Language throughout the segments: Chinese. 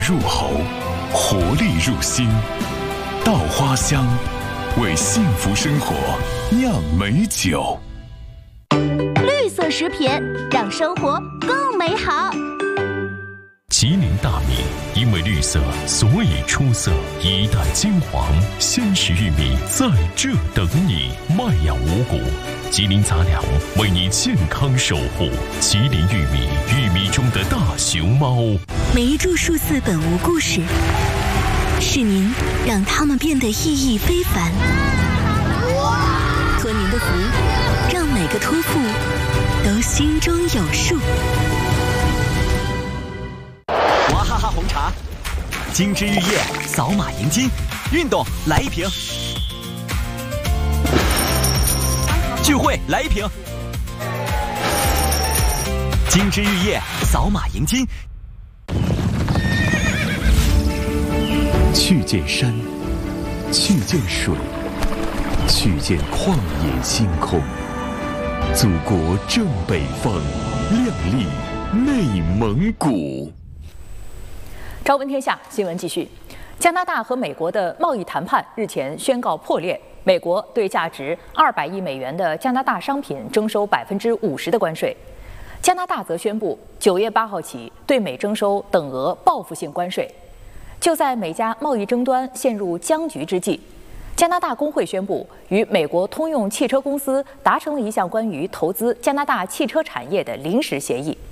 入喉，活力入心。稻花香，为幸福生活酿美酒。 绿色食品，让生活更美好。 吉林大米因为绿色，所以出色。一代金黄鲜食玉米在这等你。麦芽五谷，吉林杂粮为你健康守护。吉林玉米，玉米中的大熊猫。 每一株树寺本无故事，是您让它们变得意义非凡。托您的福，让每个托付都心中有数。 娃哈哈红茶，精致玉液，扫码迎金，运动来一瓶，聚会来一瓶，精致玉液，扫码迎金。 去见山，去见水，去见旷野星空。祖国正北方，亮丽内蒙古。 朝闻天下新闻继续，加拿大和美国的贸易谈判日前宣告破裂，美国对价值200亿美元的加拿大商品征收50%的关税，加拿大则宣布9月8号起对美征收等额报复性关税。就在美加贸易争端陷入僵局之际，加拿大工会宣布与美国通用汽车公司达成了一项关于投资加拿大汽车产业的临时协议。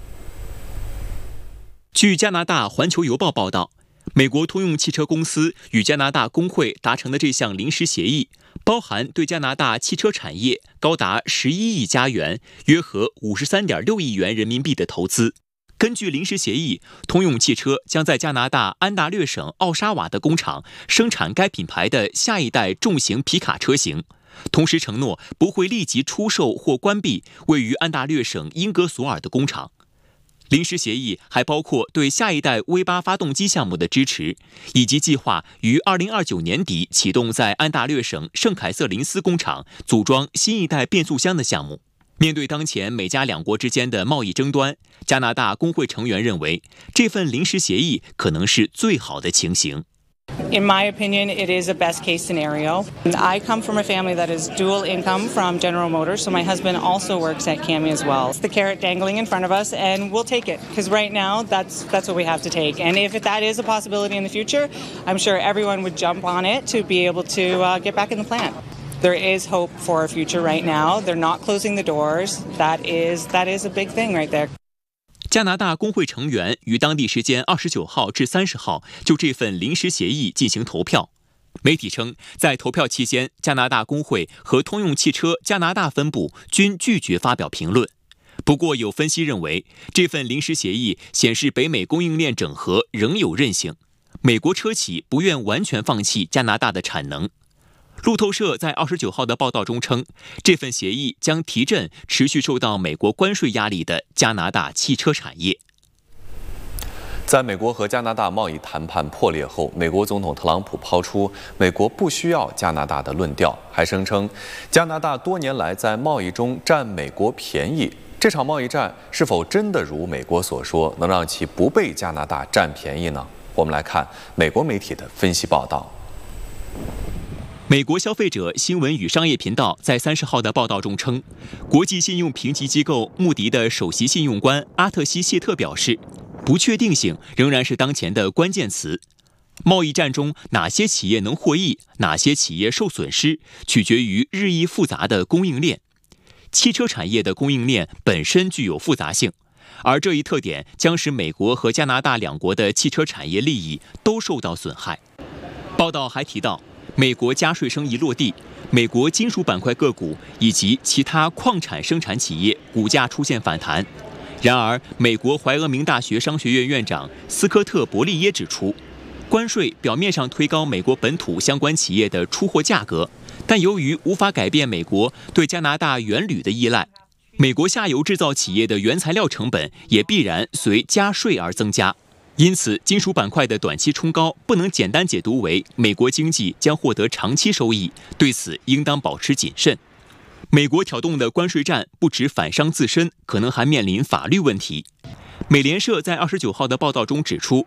据加拿大《环球邮报》报道，美国通用汽车公司与加拿大工会达成的这项临时协议，包含对加拿大汽车产业高达11亿加元，约合53.6亿元人民币的投资。根据临时协议，通用汽车将在加拿大安大略省奥沙瓦的工厂生产该品牌的下一代重型皮卡车型，同时承诺不会立即出售或关闭位于安大略省英格索尔的工厂。临时协议还包括对下一代 V8 发动机项目的支持，以及计划于2029年底启动在安大略省圣凯瑟琳斯工厂组装新一代变速箱的项目。面对当前美加两国之间的贸易争端，加拿大工会成员认为，这份临时协议可能是最好的情形。 In my opinion, it is a best case scenario. I come from a family that is dual income from General Motors, so my husband also works at CAMI as well. It's the carrot dangling in front of us, and we'll take it, because right now that's what we have to take. And if that is a possibility in the future, I'm sure everyone would jump on it to be able to get back in the plant. There is hope for a future right now. They're not closing the doors. That is a big thing right there. 加拿大工会成员于当地时间29号至30号就这份临时协议进行投票。媒体称，在投票期间，加拿大工会和通用汽车加拿大分部均拒绝发表评论。不过，有分析认为，这份临时协议显示北美供应链整合仍有韧性，美国车企不愿完全放弃加拿大的产能。路透社在29号的报道中称，这份协议将提振持续受到美国关税压力的加拿大汽车产业。 在美国和加拿大贸易谈判破裂后，美国总统特朗普抛出美国不需要加拿大的论调，还声称加拿大多年来在贸易中占美国便宜。这场贸易战是否真的如美国所说，能让其不被加拿大占便宜呢？我们来看美国媒体的分析报道。 美国消费者新闻与商业频道在30号的报道中称，国际信用评级机构穆迪的首席信用官阿特西谢特表示，不确定性仍然是当前的关键词。贸易战中哪些企业能获益，哪些企业受损失，取决于日益复杂的供应链。汽车产业的供应链本身具有复杂性，而这一特点将使美国和加拿大两国的汽车产业利益都受到损害。报道还提到，美国加税生意落地，美国金属板块个股以及其他矿产生产企业股价出现反弹。然而，美国怀俄明大学商学院院长斯科特·伯利耶指出，关税表面上推高美国本土相关企业的出货价格，但由于无法改变美国对加拿大原铝的依赖，美国下游制造企业的原材料成本也必然随加税而增加。因此，金属板块的短期冲高不能简单解读为美国经济将获得长期收益，对此应当保持谨慎。美国挑动的关税战不止反伤自身，可能还面临法律问题。美联社在29号的报道中指出，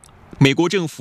美国政府